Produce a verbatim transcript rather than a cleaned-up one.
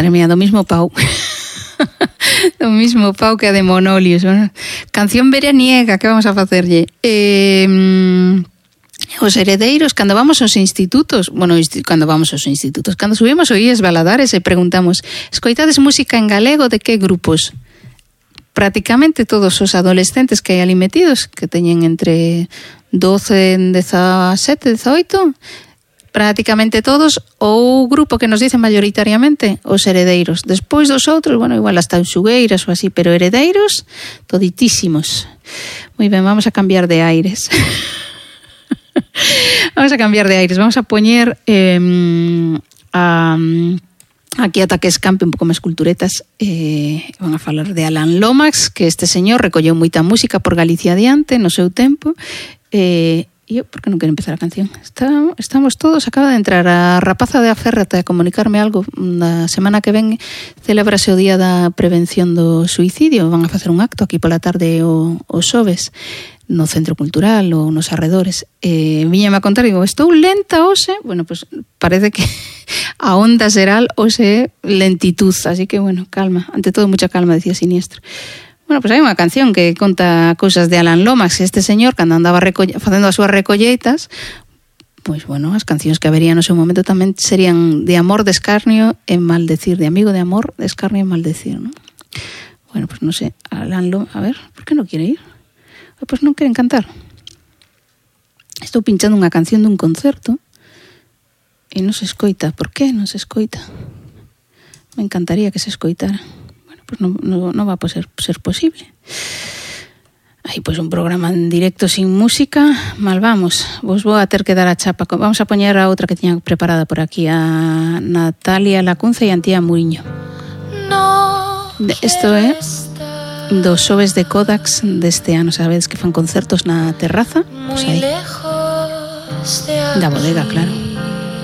Madre mía, do mismo pau. Do mismo pau que a de Monolios. Bueno, canción veraniega, que vamos a facerlle? Eh, os heredeiros, cando vamos aos institutos, bueno, cando vamos aos institutos, cando subimos o I E S Valadares e preguntamos, escoitades música en galego de que grupos? Prácticamente todos os adolescentes que hai ali metidos, que teñen entre doce, dezasete, dezaoito, prácticamente todos, ou grupo que nos dicen mayoritariamente os heredeiros. Despois dos outros, bueno, igual hasta Uxugueiras ou así, pero heredeiros, toditísimos. Moi ben, vamos a cambiar de aires. Vamos a cambiar de aires. Vamos a poñer eh, a, aquí ata que escampe un pouco máis culturetas. Eh, van a falar de Alan Lomax, que este señor recolleu moita música por Galicia adiante no seu tempo. Eh, E eu, por que non quero empezar a canción? Está, estamos todos, acaba de entrar a rapaza de Aferrata a comunicarme algo. Na semana que ven celebrase o Día da Prevención do Suicidio. Van a facer un acto aquí pola tarde o, o xoves no Centro Cultural ou nos arredores. Eh, viñame a contar, digo, estou lenta hoxe. Bueno, pues parece que a onda xeral hoxe é lentitud. Así que, bueno, calma. Ante todo, mucha calma, decía Siniestro. Bueno, pues hai unha canción que conta cousas de Alan Lomax, este señor, cando andaba facendo as súas recolleitas, pois, bueno, as cancións que habería no seu momento tamén serían de amor, de escarnio e maldecir, de amigo, de amor, de escarnio e maldecir, ¿no? Bueno, pues non sei, Alan Lomax, a ver, por que non quere ir? Pois non queren cantar. Estou pinchando unha canción dun concerto e non se escoita. Por que non se escoita? Me encantaría que se escoitara. Pues no, no, no va a ser, ser posible. Aí, pues un programa en directo sin música, mal vamos. Vos vou a ter que dar a chapa. Vamos a poñer a outra que tiña preparada por aquí, a Natalia Lacunza e a Antía Muriño. Isto é dos xoves de Kodax deste ano, sabedes que fan concertos na terraza, pues aí, da bodega, claro.